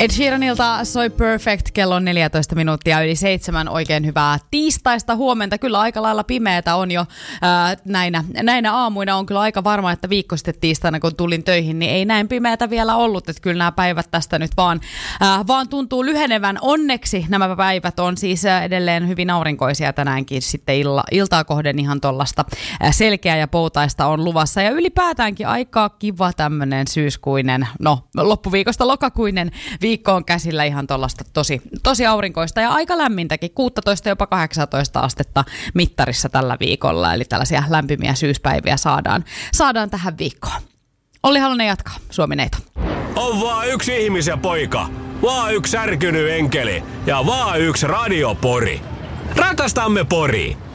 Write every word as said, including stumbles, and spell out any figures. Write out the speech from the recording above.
Ed Sheeranilta soi Perfect, kello on neljätoista minuuttia yli seitsemän. Oikein hyvää tiistaista huomenta. Kyllä aika lailla pimeätä on jo ää, näinä, näinä aamuina. On kyllä aika varma, että viikko sitten tiistaina kun tulin töihin, niin ei näin pimeätä vielä ollut. Että kyllä nämä päivät tästä nyt vaan, ää, vaan tuntuu lyhenevän. Onneksi nämä päivät on siis edelleen hyvin aurinkoisia tänäänkin. Sitten illa, iltaa kohden ihan tollasta selkeää ja poutaista on luvassa. Ja ylipäätäänkin aika kiva tämmöinen syyskuinen, no loppuviikosta lokakuinen viikko on käsillä, ihan tuollaista tosi, tosi aurinkoista ja aika lämmintäkin, kuusitoista jopa kahdeksantoista astetta mittarissa tällä viikolla, eli tällaisia lämpimiä syyspäiviä saadaan, saadaan tähän viikkoon. Olli Halonen jatkaa, Suomi-neito. On vaan yksi ihmisen poika, vaan yksi särkynyt enkeli ja vaan yksi radiopori. Rakastamme Poria!